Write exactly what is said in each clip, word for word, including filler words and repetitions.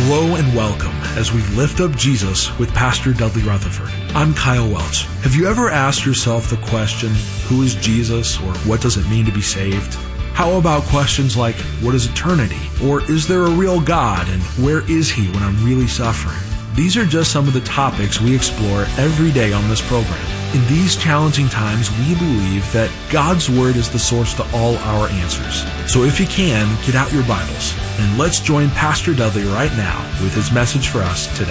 Hello and welcome as we lift up Jesus with Pastor Dudley Rutherford. I'm Kyle Welch. Have you ever asked yourself the question, who is Jesus, or what does it mean to be saved? How about questions like, what is eternity? Or is there a real God, and where is He when I'm really suffering? These are just some of the topics we explore every day on this program. In these challenging times, we believe that God's Word is the source to all our answers. So if you can, get out your Bibles, and let's join Pastor Dudley right now with his message for us today.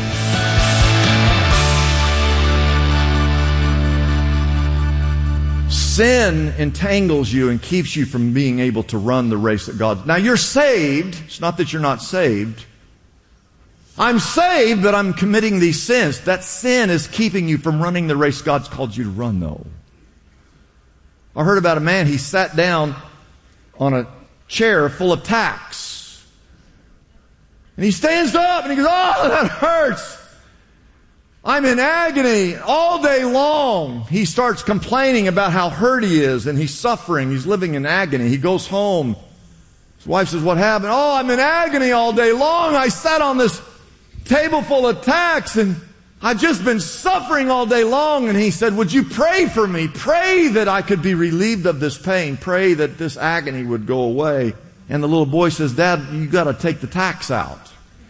Sin entangles you and keeps you from being able to run the race that God... Now you're saved. It's not that you're not saved. I'm saved, but I'm committing these sins. That sin is keeping you from running the race God's called you to run, though. I heard about a man, he sat down on a chair full of tacks. And he stands up and he goes, oh, that hurts. I'm in agony all day long. He starts complaining about how hurt he is, and he's suffering. He's living in agony. He goes home. His wife says, what happened? Oh, I'm in agony all day long. I sat on this table full of tacks, and I've just been suffering all day long. And he said, would you pray for me? Pray that I could be relieved of this pain. Pray that this agony would go away. And the little boy says, Dad, you got to take the tacks out.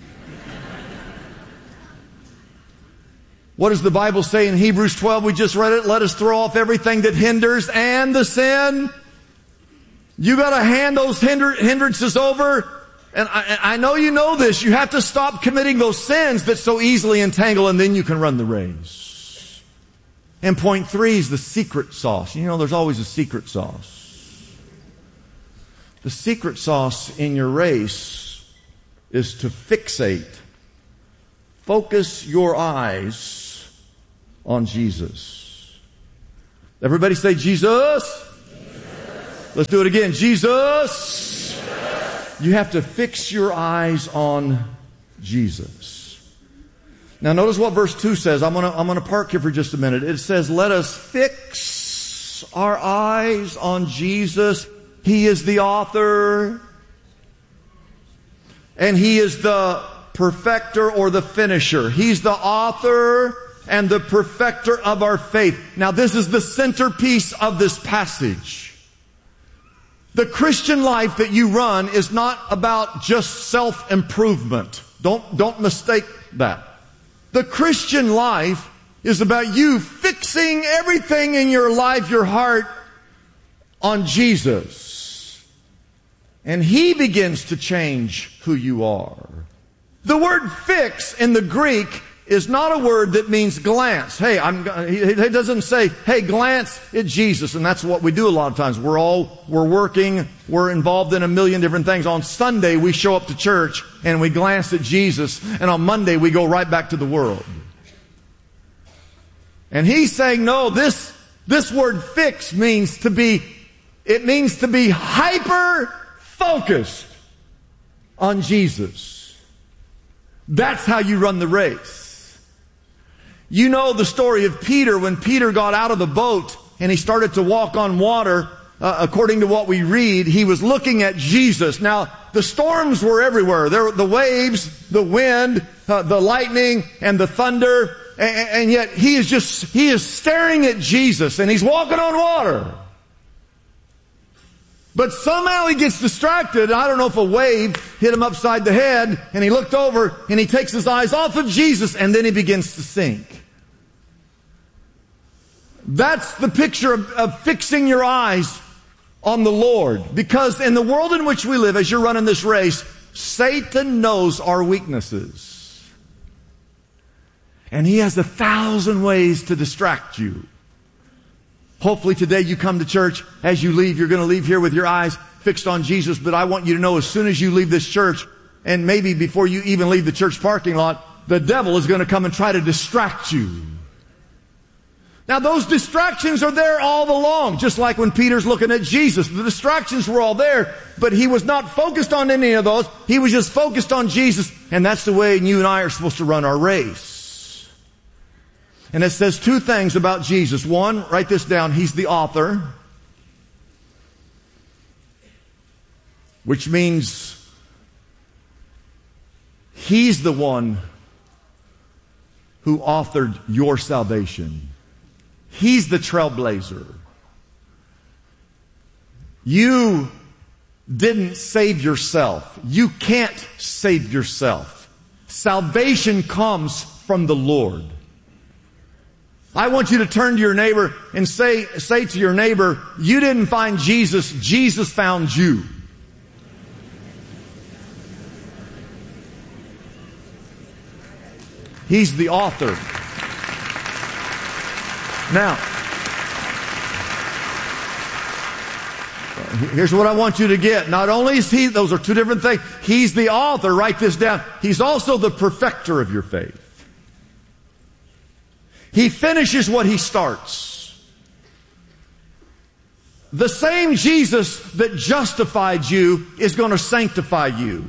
What does the Bible say in Hebrews twelve? We just read it. Let us throw off everything that hinders and the sin. You got to hand those hinder, hindrances over. And I, I know you know this. You have to stop committing those sins that so easily entangle, and then you can run the race. And point three is the secret sauce. You know, there's always a secret sauce. The secret sauce in your race is to fixate. Focus your eyes on Jesus. Everybody say Jesus. Jesus. Let's do it again. Jesus. You have to fix your eyes on Jesus. Now notice what verse two says. I'm gonna, I'm gonna park here for just a minute. It says, let us fix our eyes on Jesus. He is the author, and He is the perfecter or the finisher. He's the author and the perfecter of our faith. Now this is the centerpiece of this passage. The Christian life that you run is not about just self-improvement. Don't, don't mistake that. The Christian life is about you fixing everything in your life, your heart, on Jesus. And He begins to change who you are. The word fix in the Greek is not a word that means glance. Hey, I'm, it doesn't say, hey, glance at Jesus. And that's what we do a lot of times. We're all, we're working, we're involved in a million different things. On Sunday, we show up to church and we glance at Jesus. And on Monday, we go right back to the world. And He's saying, no, this, this word fix means to be, it means to be hyper focused on Jesus. That's how you run the race. You know the story of Peter. When Peter got out of the boat and he started to walk on water, uh, according to what we read, he was looking at Jesus. Now, the storms were everywhere. There were the waves, the wind, uh, the lightning, and the thunder. And, and yet he is just, he is staring at Jesus and he's walking on water. But somehow he gets distracted. I don't know if a wave hit him upside the head, and he looked over and he takes his eyes off of Jesus, and then he begins to sink. That's the picture of, of fixing your eyes on the Lord. Because in the world in which we live, as you're running this race, Satan knows our weaknesses. And he has a thousand ways to distract you. Hopefully today you come to church. As you leave, you're going to leave here with your eyes fixed on Jesus. But I want you to know, as soon as you leave this church, and maybe before you even leave the church parking lot, the devil is going to come and try to distract you. Now those distractions are there all along, just like when Peter's looking at Jesus. The distractions were all there, but he was not focused on any of those. He was just focused on Jesus, and that's the way you and I are supposed to run our race. And it says two things about Jesus. One, write this down, He's the author, which means He's the one who authored your salvation. He's the trailblazer. You didn't save yourself. You can't save yourself. Salvation comes from the Lord. I want you to turn to your neighbor and say, say to your neighbor, you didn't find Jesus, Jesus found you. He's the author. Now, here's what I want you to get. Not only is He, those are two different things. He's the author, write this down. He's also the perfecter of your faith. He finishes what He starts. The same Jesus that justified you is going to sanctify you.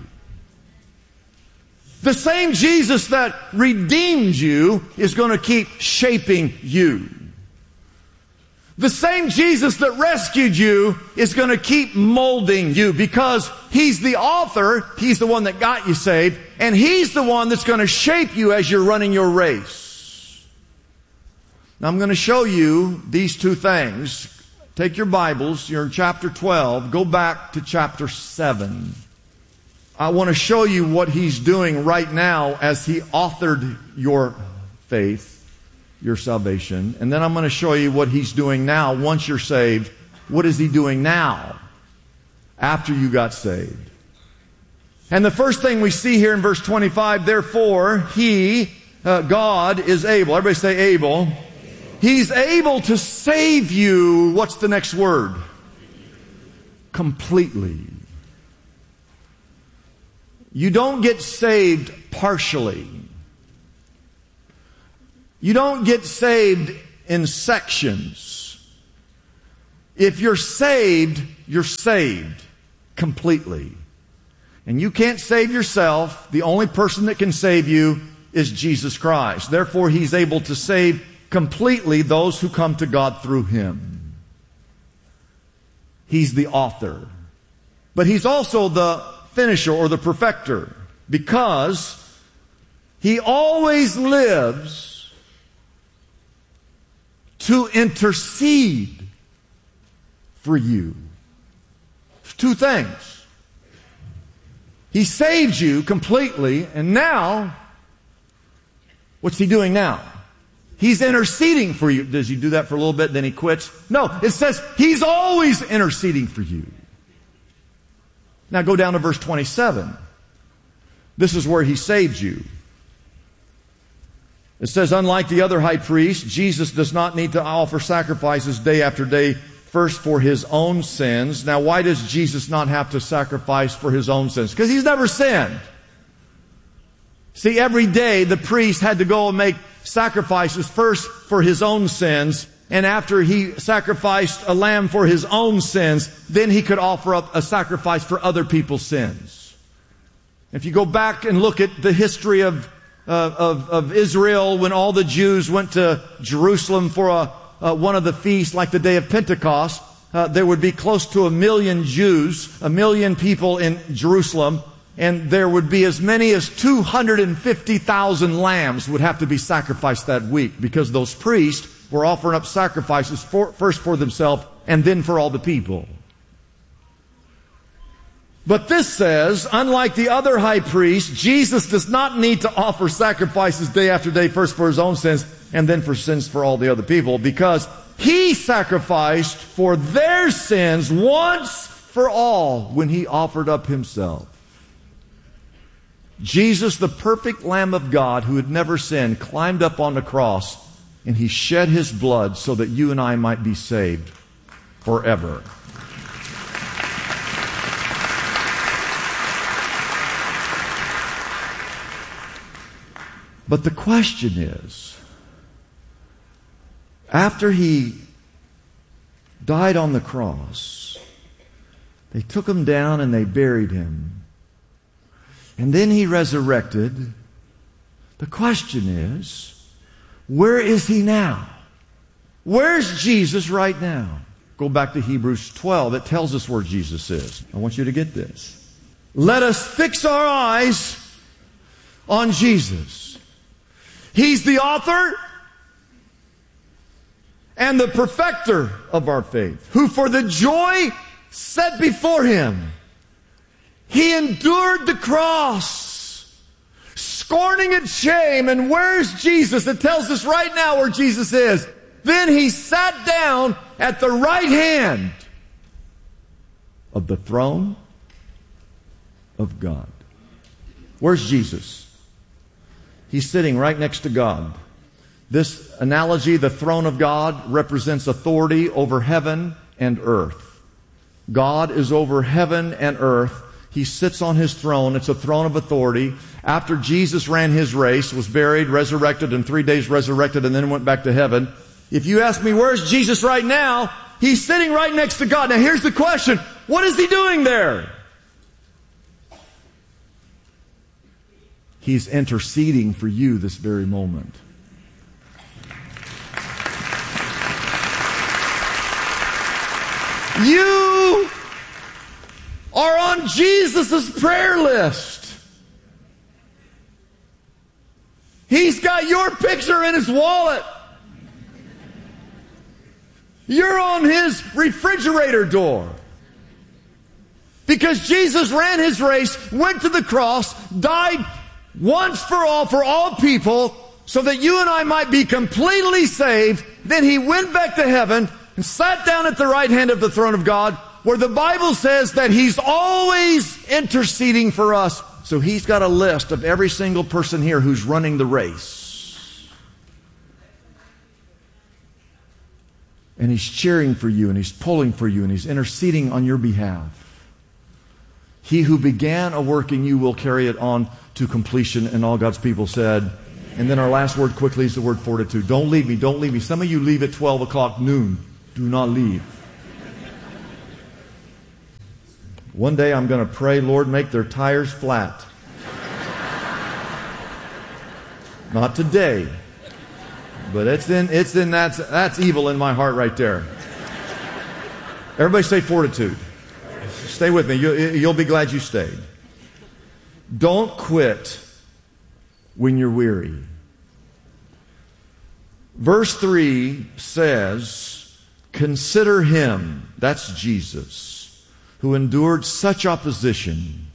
The same Jesus that redeemed you is going to keep shaping you. The same Jesus that rescued you is going to keep molding you, because He's the author, He's the one that got you saved, and He's the one that's going to shape you as you're running your race. Now I'm going to show you these two things. Take your Bibles, you're in chapter twelve, go back to chapter seven. I want to show you what He's doing right now as He authored your faith, your salvation. And then I'm going to show you what He's doing now once you're saved. What is He doing now after you got saved? And the first thing we see here in verse twenty-five, therefore He, uh, God, is able. Everybody say able. He's able to save you. What's the next word? Completely. You don't get saved partially. You don't get saved in sections. If you're saved, you're saved completely. And you can't save yourself. The only person that can save you is Jesus Christ. Therefore, He's able to save completely those who come to God through Him. He's the author. But He's also the finisher or the perfecter, because He always lives to intercede for you. Two things. He saved you completely, and now, what's He doing now? He's interceding for you. Does He do that for a little bit, then He quits? No, it says He's always interceding for you. Now go down to verse twenty-seven. This is where He saved you. It says, unlike the other high priests, Jesus does not need to offer sacrifices day after day, first for His own sins. Now, why does Jesus not have to sacrifice for His own sins? Because He's never sinned. See, every day the priest had to go and make sacrifices first for his own sins, and after he sacrificed a lamb for his own sins, then he could offer up a sacrifice for other people's sins. If you go back and look at the history of uh, of, of Israel, when all the Jews went to Jerusalem for a, uh, one of the feasts, like the day of Pentecost, uh, there would be close to a million Jews, a million people in Jerusalem, and there would be as many as two hundred fifty thousand lambs would have to be sacrificed that week, because those priests were offering up sacrifices for, first for themselves and then for all the people. But this says, unlike the other high priests, Jesus does not need to offer sacrifices day after day, first for His own sins and then for sins for all the other people, because He sacrificed for their sins once for all when He offered up Himself. Jesus, the perfect Lamb of God who had never sinned, climbed up on the cross, and He shed His blood so that you and I might be saved forever. But the question is, after He died on the cross, they took Him down and they buried Him. And then He resurrected. The question is, where is He now? Where's Jesus right now? Go back to Hebrews twelve. It tells us where Jesus is. I want you to get this. Let us fix our eyes on Jesus. He's the author and the perfecter of our faith, who for the joy set before Him, He endured the cross, scorning its shame. And where's Jesus? It tells us right now where Jesus is. Then He sat down at the right hand of the throne of God. Where's Jesus? He's sitting right next to God. This analogy, the throne of God, represents authority over heaven and earth. God is over heaven and earth. He sits on His throne. It's a throne of authority. After Jesus ran His race, was buried, resurrected, and three days resurrected, and then went back to heaven. If you ask me, where's Jesus right now? He's sitting right next to God. Now here's the question. What is He doing there? He's interceding for you this very moment. You are on Jesus' prayer list. He's got your picture in His wallet. You're on His refrigerator door. Because Jesus ran His race, went to the cross, died once for all, for all people, so that you and I might be completely saved. Then He went back to heaven and sat down at the right hand of the throne of God, where the Bible says that He's always interceding for us. So He's got a list of every single person here who's running the race. And He's cheering for you, and He's pulling for you, and He's interceding on your behalf. He who began a work in you will carry it on to completion. And all God's people said. And then our last word quickly is the word fortitude. Don't leave me, don't leave me. Some of you leave at twelve o'clock noon. Do not leave. One day I'm going to pray, Lord, make their tires flat. Not today. But it's in, it's in, that's, that's evil in my heart right there. Everybody say fortitude. Stay with me. You, you'll be glad you stayed. Don't quit when you're weary. Verse three says, consider Him, that's Jesus, who endured such opposition.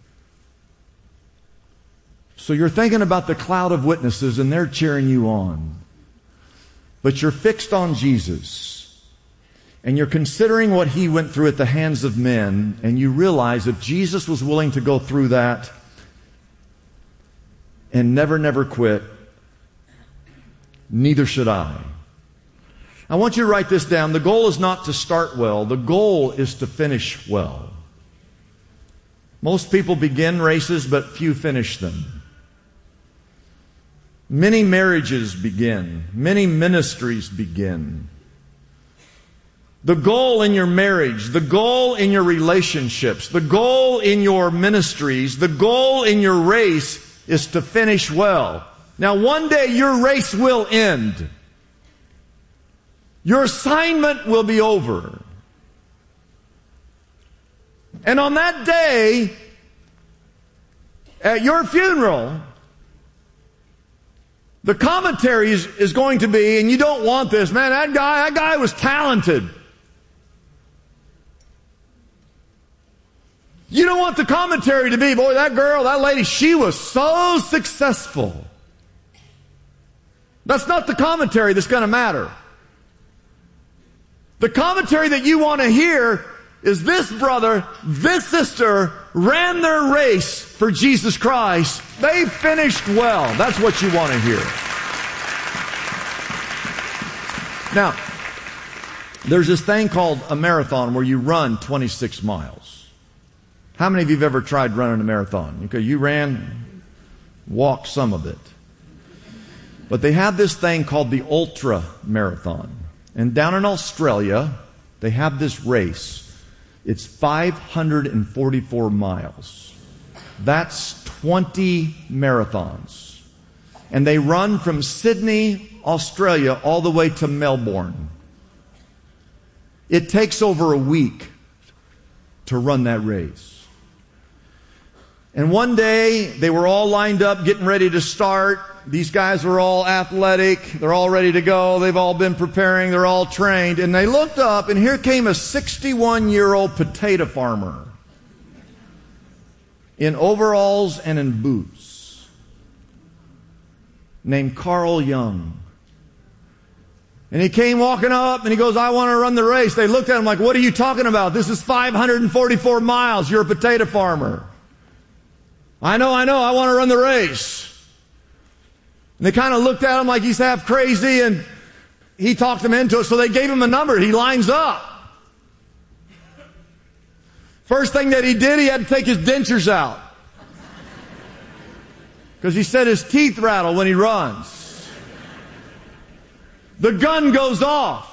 So you're thinking about the cloud of witnesses and they're cheering you on. But you're fixed on Jesus. And you're considering what He went through at the hands of men, and you realize if Jesus was willing to go through that and never, never quit, neither should I. I want you to write this down. The goal is not to start well. The goal is to finish well. Most people begin races, but few finish them. Many marriages begin. Many ministries begin. The goal in your marriage, the goal in your relationships, the goal in your ministries, the goal in your race is to finish well. Now, one day your race will end. Your assignment will be over. And on that day, at your funeral, the commentary is, is going to be, and you don't want this, man, that guy, that guy was talented. You don't want the commentary to be, boy, that girl, that lady, she was so successful. That's not the commentary that's going to matter. The commentary that you want to hear is this brother, this sister ran their race for Jesus Christ. They finished well. That's what you want to hear. Now, there's this thing called a marathon where you run twenty-six miles. How many of you have ever tried running a marathon? Okay, you ran, walked some of it. But they have this thing called the ultra marathon. And down in Australia, they have this race. It's five hundred forty-four miles. That's twenty marathons. And they run from Sydney, Australia, all the way to Melbourne. It takes over a week to run that race. And one day, they were all lined up, getting ready to start. These guys were all athletic. They're all ready to go. They've all been preparing. They're all trained. And they looked up, and here came a sixty-one-year-old potato farmer in overalls and in boots named Carl Young. And he came walking up, and he goes, I want to run the race. They looked at him like, what are you talking about? This is five hundred forty-four miles. You're a potato farmer. I know, I know. I want to run the race. And they kind of looked at him like he's half crazy, and he talked them into it, so they gave him a number. He lines up. First thing that he did, he had to take his dentures out. Because he said his teeth rattle when he runs. The gun goes off.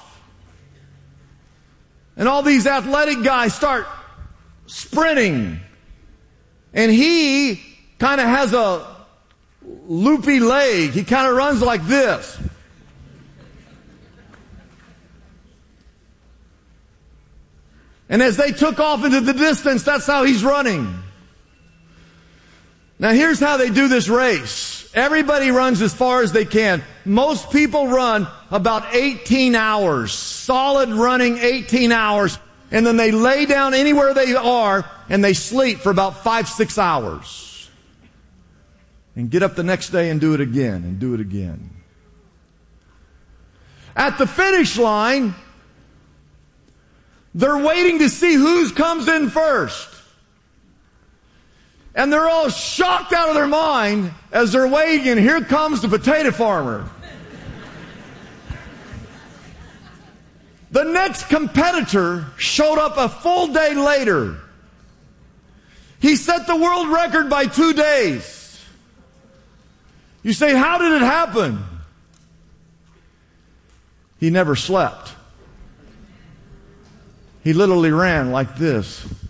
And all these athletic guys start sprinting. And he kind of has a loopy leg. He kind of runs like this. And as they took off into the distance, that's how he's running. Now here's how they do this race. Everybody runs as far as they can. Most people run about eighteen hours. Solid running eighteen hours. And then they lay down anywhere they are and they sleep for about five, six hours. And get up the next day and do it again and do it again. At the finish line, they're waiting to see who comes in first. And they're all shocked out of their mind as they're waiting, and here comes the potato farmer. The next competitor showed up a full day later. He set the world record by two days. You say, how did it happen? He never slept. He literally ran like this